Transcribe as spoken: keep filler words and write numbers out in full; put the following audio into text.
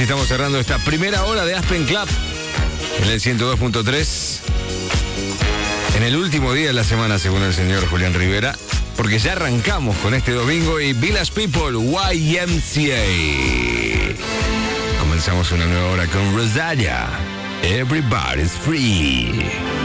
así estamos cerrando esta primera hora de Aspen Club en el ciento dos punto tres. En el último día de la semana, según el señor Julián Rivera, porque ya arrancamos con este domingo y Village People, Y M C A. Comenzamos una nueva hora con Rosalia. Everybody's free.